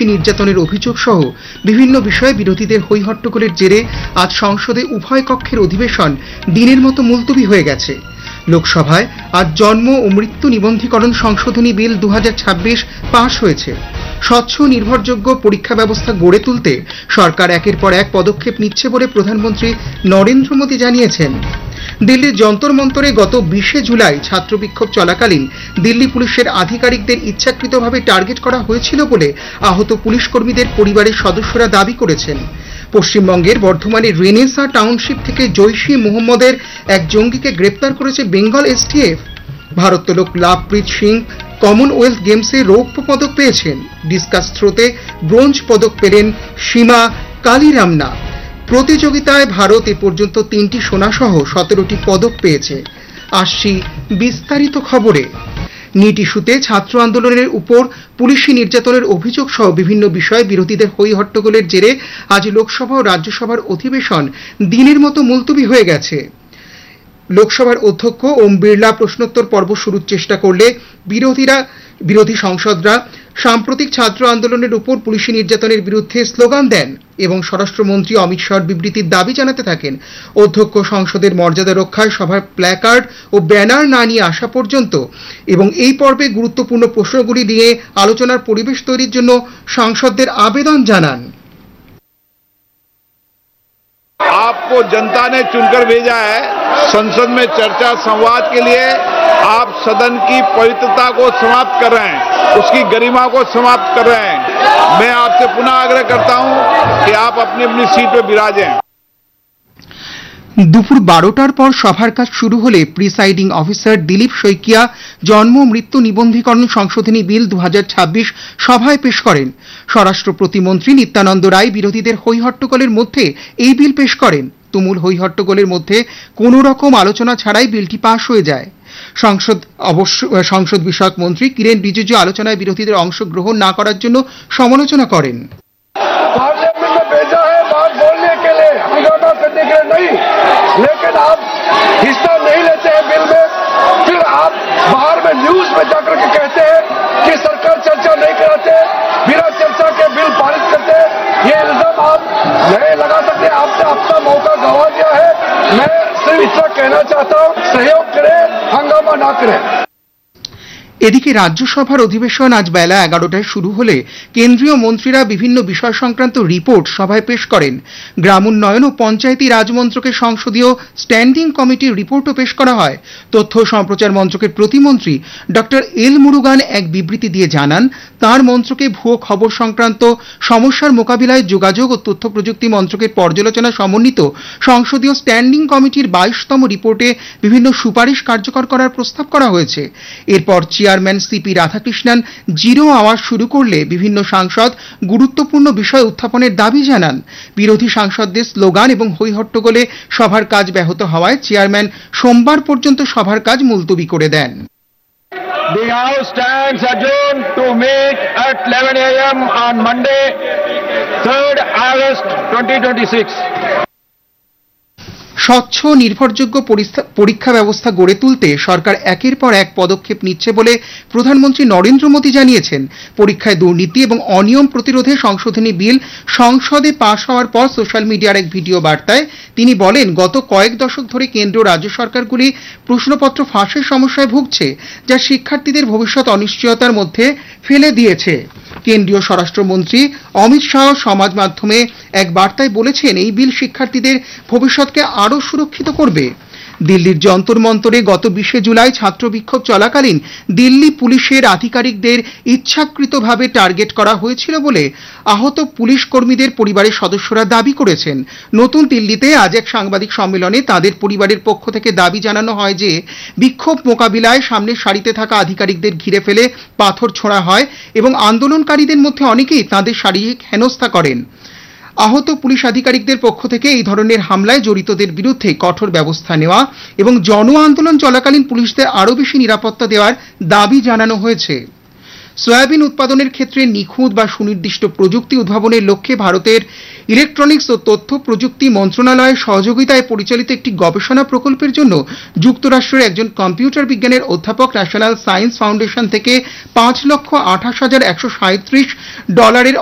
নির্যাতনের অভিযোগ সহ বিভিন্ন বিষয়ে বিরোধীদের হৈহট্টগোলের জেরে আজ সংসদে উভয় কক্ষের অধিবেশন দিনের মতো মুলতবি হয়ে গেছে। লোকসভায় আজ জন্ম ও মৃত্যু নিবন্ধীকরণ সংশোধনী বিল 2026 পাশ হয়েছে। স্বচ্ছ নির্ভরযোগ্য পরীক্ষা ব্যবস্থা গড়ে তুলতে সরকার একের পর এক পদক্ষেপ নিচ্ছে বলে প্রধানমন্ত্রী নরেন্দ্র মোদী জানিয়েছেন। দিল্লির যন্তর মন্তরে গত 20 জুলাই ছাত্র বিক্ষোভ চলাকালীন দিল্লি পুলিশের আধিকারিকদের ইচ্ছাকৃতভাবে টার্গেট করা হয়েছিল বলে আহত পুলিশ কর্মীদের পরিবারের সদস্যরা দাবি করেছেন। পশ্চিমবঙ্গের বর্ধমানের রেনেসা টাউনশিপ থেকে জৈশি মোহাম্মদের এক জঙ্গিকে গ্রেপ্তার করেছে বেঙ্গল এসটিএফ। ভারোত্তোলক লাভপ্রীত সিং কমনওয়েলথ গেমসে রৌপ্য পদক পেয়েছেন। ডিসকাস থ্রোতে ব্রোঞ্জ পদক পেলেন সীমা কালিরামনা। প্রতিযোগিতায় ভারত এ পর্যন্ত 3টি সোনা সহ 17টি পদক পেয়েছে। আসছি বিস্তারিত খবরে। নিট ইস্যুতে ছাত্র আন্দোলনের উপর পুলিশি নির্যাতনের অভিযোগ সহ বিভিন্ন বিষয়ে বিরোধীদের হৈহট্টগোলের জেরে আজ লোকসভা ও রাজ্যসভার অধিবেশন দিনের মতো মুলতবি হয়ে গেছে। লোকসভার অধ্যক্ষ ওম বিড়লা প্রশ্নোত্তর পর্ব শুরুর চেষ্টা করলে বিরোধী সাংসদরা সাম্প্রতিক ছাত্র আন্দোলনের উপর পুলিশি নির্যাতনের বিরুদ্ধে স্লোগান দেন এবং স্বরাষ্ট্রমন্ত্রী অমিত শাহর বিবৃতির দাবি জানাতে থাকেন। অধ্যক্ষ সংসদের মর্যাদা রক্ষায় সভার প্ল্যাকার্ড ও ব্যানার না নিয়ে আসা পর্যন্ত এবং এই পর্বে গুরুত্বপূর্ণ প্রশ্নগুলি নিয়ে আলোচনার পরিবেশ তৈরির জন্য সাংসদদের আবেদন জানান। आपको जनता ने चुनकर भेजा है संसद में चर्चा संवाद के लिए। आप सदन की पवित्रता को समाप्त कर रहे हैं, उसकी गरिमा को समाप्त कर रहे हैं। मैं आपसे पुनः आग्रह करता हूं कि आप अपनी अपनी सीट पर विराजें। দুপুর 12টার পর সভার কাজ শুরু হলে প্রিসাইডিং অফিসার দিলীপ শইকিয়া জন্ম মৃত্যু নিবন্ধীকরণ সংশোধনী বিল 2026 সভায় পেশ করেন। স্বরাষ্ট্র প্রতিমন্ত্রী নিত্যানন্দ রায় বিরোধীদের হৈহট্টগোলের মধ্যে এই বিল পেশ করেন। তুমুল হৈহট্টগোলের মধ্যে কোনো রকম আলোচনা ছাড়াই বিলটি পাশ হয়ে যায়। সংসদ বিষয়ক মন্ত্রী কিরেন রিজিজু আলোচনায় বিরোধীদের অংশগ্রহণ না করার জন্য সমালোচনা করেন। करने के लिए नहीं, लेकिन आप हिस्सा नहीं लेते हैं बिल में, फिर आप बाहर में न्यूज में जाकर के कहते हैं कि सरकार चर्चा नहीं कराते, बिना चर्चा के बिल पारित करते। ये इल्जाम आप नहीं लगा सकते। आपने अपना मौका गंवा दिया है। मैं सिर्फ इतना कहना चाहता हूँ, सहयोग करें, हंगामा ना करें। এদিকে রাজ্যসভার অধিবেশন আজ বেলা 11টায় শুরু হলে কেন্দ্রীয় মন্ত্রীরা বিভিন্ন বিষয় সংক্রান্ত রিপোর্ট সভায় পেশ করেন। গ্রামোন্নয়ন ও পঞ্চায়েতি রাজ মন্ত্রকের সংসদীয় স্ট্যান্ডিং কমিটির রিপোর্টও পেশ করা হয়। তথ্য ও সম্প্রচার মন্ত্রকের প্রতিমন্ত্রী ডক্টর এল মুরুগান এক বিবৃতি দিয়ে জানান, তাঁর মন্ত্রকে ভুয়ো খবর সংক্রান্ত সমস্যার মোকাবিলায় যোগাযোগ ও তথ্য প্রযুক্তি মন্ত্রকের পর্যালোচনা সমন্বিত সংসদীয় স্ট্যান্ডিং কমিটির 22তম রিপোর্টে বিভিন্ন সুপারিশ কার্যকর করার প্রস্তাব করা হয়েছে। এরপর chairman CP Radhakrishnan zero hour শুরু করলে বিভিন্ন সাংসদ গুরুত্বপূর্ণ বিষয় উত্থাপনের দাবি জানান। বিরোধী সাংসদদের স্লোগান এবং হৈহট্টগোলে সভার কাজ ব্যাহত হওয়ায় চেয়ারম্যান সোমবার পর্যন্ত সভার কাজ মুলতবি করে দেন। The House stands adjourned to meet at 11 a.m. on Monday, 3rd August 2026. স্বচ্ছ নির্ভরযোগ্য পরীক্ষা ব্যবস্থা গড়ে তুলতে সরকার একের পর এক পদক্ষেপ নিচ্ছে বলে প্রধানমন্ত্রী নরেন্দ্র মোদী জানিয়েছেন। পরীক্ষায় দুর্নীতি এবং অনিয়ম প্রতিরোধে সংশোধনী বিল সংসদে পাশ হওয়ার পর সোশ্যাল মিডিয়ার এক ভিডিও বার্তায় তিনি বলেন, গত কয়েক দশক ধরে কেন্দ্র রাজ্য সরকারগুলি প্রশ্নপত্র ফাঁসের সমস্যায় ভুগছে, যা শিক্ষার্থীদের ভবিষ্যৎ অনিশ্চয়তার মধ্যে ফেলে দিয়েছে। কেন্দ্রীয় স্বরাষ্ট্রমন্ত্রী অমিত শাহ সমাজ মাধ্যমে এক বার্তায় বলেছেন, এই বিল শিক্ষার্থীদের ভবিষ্যৎকে আরও সুরক্ষিত করবে। দিল্লির যন্তর মন্তরে গত 20 জুলাই ছাত্র বিক্ষোভ চলাকালীন দিল্লি পুলিশের আধিকারিকদের ইচ্ছাকৃতভাবে টার্গেট করা হয়েছিল বলে আহত পুলিশ কর্মীদের পরিবারের সদস্যরা দাবি করেছেন। নতুন দিল্লিতে আজ এক সাংবাদিক সম্মেলনে তাদের পরিবারের পক্ষ থেকে দাবি জানানো হয় যে বিক্ষোভ মোকাবিলায় সামনের সারিতে থাকা আধিকারিকদের ঘিরে ফেলে পাথর ছোঁড়া হয় এবং আন্দোলনকারীদের মধ্যে অনেকেই তাদের শারীরিক হেনস্থা করেন। আহত পুলিশ আধিকারিকদের পক্ষ থেকে এই ধরনের হামলায় জড়িতদের বিরুদ্ধে কঠোর ব্যবস্থা নেওয়া এবং জন আন্দোলন চলাকালীন পুলিশদের আরও বেশি নিরাপত্তা দেওয়ার দাবি জানানো হয়েছে। সয়াবিন উৎপাদনের ক্ষেত্রে নিখুঁত বা সুনির্দিষ্ট প্রযুক্তি উদ্ভাবনের লক্ষ্যে ভারতের ইলেকট্রনিক্স ও তথ্য প্রযুক্তি মন্ত্রণালয়ের সহযোগিতায় পরিচালিত একটি গবেষণা প্রকল্পের জন্য যুক্তরাষ্ট্রের একজন কম্পিউটার বিজ্ঞানের অধ্যাপক ন্যাশনাল সায়েন্স ফাউন্ডেশন থেকে $5,28,137